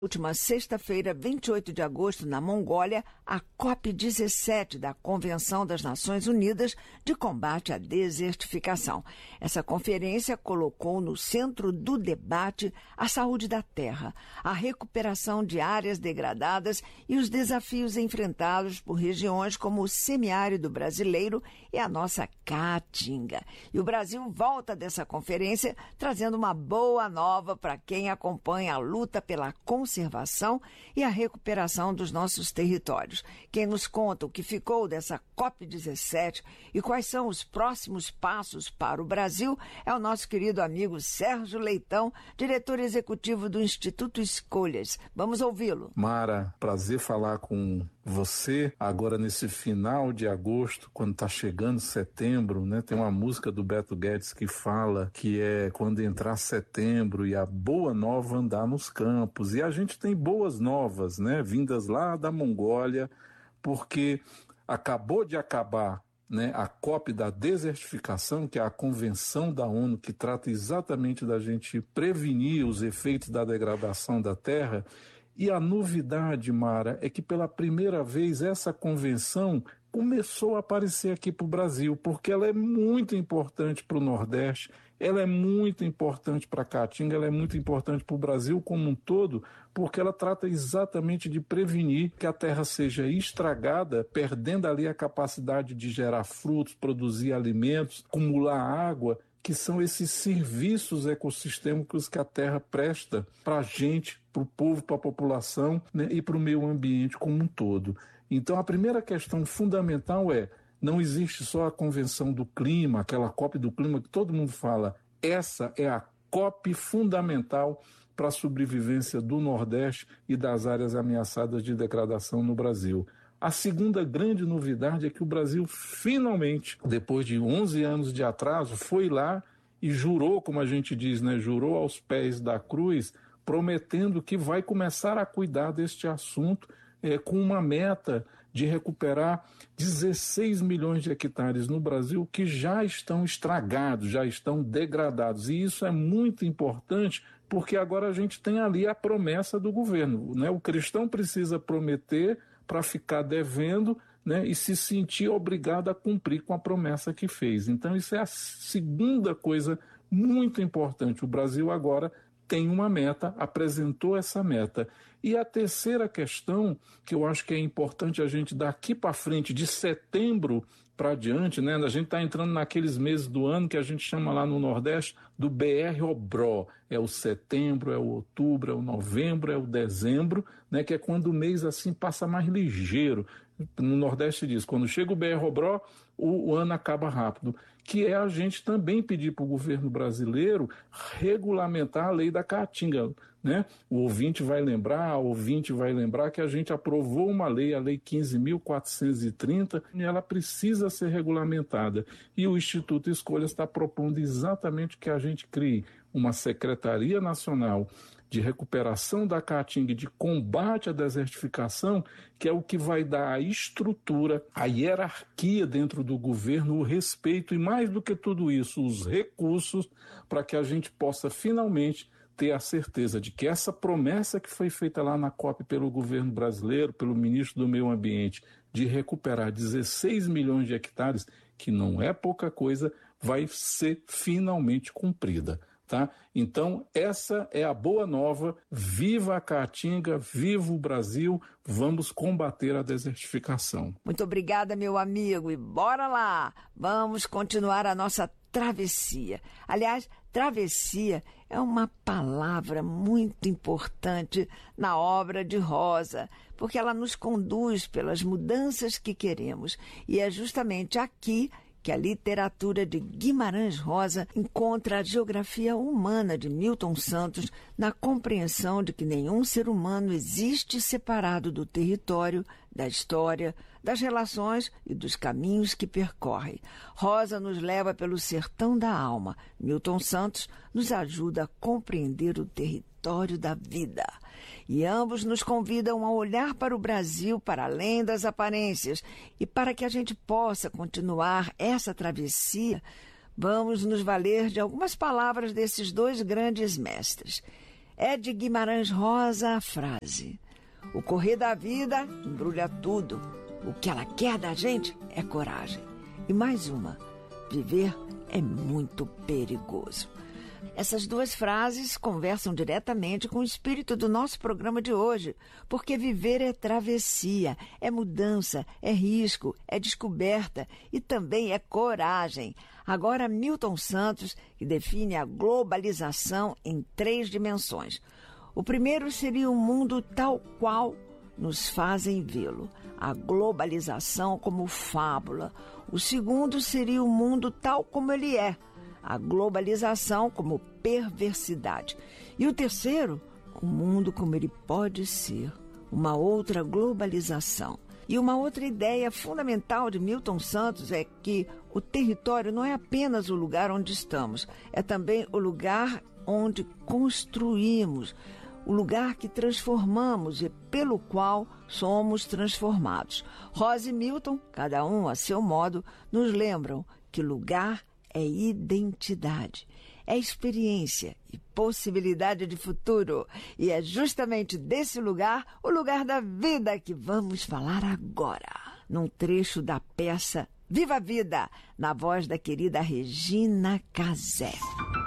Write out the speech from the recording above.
Última sexta-feira, 28 de agosto, na Mongólia, a COP17 da Convenção das Nações Unidas de Combate à Desertificação. Essa conferência colocou no centro do debate a saúde da terra, a recuperação de áreas degradadas e os desafios enfrentados por regiões como o semiárido brasileiro e a nossa Caatinga. E o Brasil volta dessa conferência trazendo uma boa nova para quem acompanha a luta pela conservação e a recuperação dos nossos territórios. Quem nos conta o que ficou dessa COP17 e quais são os próximos passos para o Brasil é o nosso querido amigo Sérgio Leitão, diretor executivo do Instituto Escolhas. Vamos ouvi-lo. Mara, prazer falar com você agora nesse final de agosto, quando está chegando setembro, né? Tem uma música do Beto Guedes que fala que é quando entrar setembro e a boa nova andar nos campos. E a gente tem boas novas, né? Vindas lá da Mongólia, porque acabou de acabar, né, a COP da desertificação, que é a convenção da ONU que trata exatamente da gente prevenir os efeitos da degradação da terra. E a novidade, Mara, é que pela primeira vez essa convenção começou a aparecer aqui para o Brasil, porque ela é muito importante para o Nordeste, ela é muito importante para a Caatinga, ela é muito importante para o Brasil como um todo, porque ela trata exatamente de prevenir que a terra seja estragada, perdendo ali a capacidade de gerar frutos, produzir alimentos, acumular água, que são esses serviços ecossistêmicos que a terra presta para a gente, para o povo, para a população, né, e para o meio ambiente como um todo. Então a primeira questão fundamental é, não existe só a Convenção do Clima, aquela COP do Clima que todo mundo fala, essa é a COP fundamental para a sobrevivência do Nordeste e das áreas ameaçadas de degradação no Brasil. A segunda grande novidade é que o Brasil finalmente, depois de 11 anos de atraso, foi lá e jurou, como a gente diz, né, jurou aos pés da cruz, prometendo que vai começar a cuidar deste assunto com uma meta de recuperar 16 milhões de hectares no Brasil que já estão estragados, já estão degradados. E isso é muito importante porque agora a gente tem ali a promessa do governo, né? O cristão precisa prometer para ficar devendo, né, e se sentir obrigado a cumprir com a promessa que fez. Então isso é a segunda coisa muito importante. O Brasil agora tem uma meta, apresentou essa meta. E a terceira questão, que eu acho que é importante a gente daqui para frente, de setembro para adiante, né? A gente está entrando naqueles meses do ano que a gente chama lá no Nordeste do BR-OBRO. É o setembro, é o outubro, é o novembro, é o dezembro, né? Que é quando o mês assim passa mais ligeiro. No Nordeste diz, quando chega o BR-OBRO, o ano acaba rápido. Que é a gente também pedir para o governo brasileiro regulamentar a lei da Caatinga, né? O ouvinte vai lembrar que a gente aprovou uma lei, a Lei 15.430, e ela precisa ser regulamentada. E o Instituto Escolhas está propondo exatamente que a gente crie uma Secretaria Nacional de Recuperação da Caatinga e de Combate à Desertificação, que é o que vai dar a estrutura, a hierarquia dentro do governo, o respeito e, mais do que tudo isso, os recursos para que a gente possa finalmente ter a certeza de que essa promessa que foi feita lá na COP pelo governo brasileiro, pelo ministro do Meio Ambiente, de recuperar 16 milhões de hectares, que não é pouca coisa, vai ser finalmente cumprida. Tá? Então, essa é a boa nova. Viva a Caatinga, viva o Brasil, vamos combater a desertificação. Muito obrigada, meu amigo, e bora lá! Vamos continuar a nossa travessia. Aliás, travessia é uma palavra muito importante na obra de Rosa, porque ela nos conduz pelas mudanças que queremos. E é justamente aqui que a literatura de Guimarães Rosa encontra a geografia humana de Milton Santos na compreensão de que nenhum ser humano existe separado do território, da história, das relações e dos caminhos que percorre. Rosa nos leva pelo sertão da alma. Milton Santos nos ajuda a compreender o território da vida. E ambos nos convidam a olhar para o Brasil para além das aparências. E para que a gente possa continuar essa travessia, vamos nos valer de algumas palavras desses dois grandes mestres. É de Guimarães Rosa a frase: o correr da vida embrulha tudo. O que ela quer da gente é coragem. E mais uma: viver é muito perigoso. Essas duas frases conversam diretamente com o espírito do nosso programa de hoje, porque viver é travessia, é mudança, é risco, é descoberta e também é coragem. Agora, Milton Santos, que define a globalização em 3 dimensões. O primeiro seria um mundo tal qual nos fazem vê-lo, a globalização como fábula. O segundo seria o mundo tal como ele é, a globalização como perversidade. E o terceiro, o mundo como ele pode ser, uma outra globalização. E uma outra ideia fundamental de Milton Santos é que o território não é apenas o lugar onde estamos, é também o lugar onde construímos, o lugar que transformamos e pelo qual somos transformados. Rosa e Milton, cada um a seu modo, nos lembram que lugar é identidade, é experiência e possibilidade de futuro. E é justamente desse lugar, o lugar da vida, que vamos falar agora, num trecho da peça Viva a Vida, na voz da querida Regina Casé.